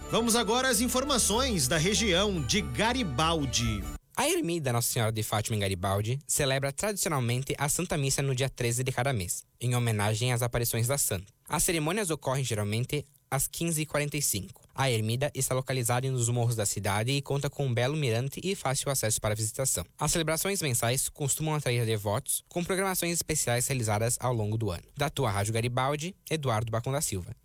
Vamos agora às informações da região de Garibaldi. A ermida Nossa Senhora de Fátima em Garibaldi celebra tradicionalmente a Santa Missa no dia 13 de cada mês, em homenagem às aparições da Santa. As cerimônias ocorrem geralmente às 15h45. A ermida está localizada nos morros da cidade e conta com um belo mirante e fácil acesso para visitação. As celebrações mensais costumam atrair devotos, com programações especiais realizadas ao longo do ano. Da tua Rádio Garibaldi, Eduardo Bacon da Silva.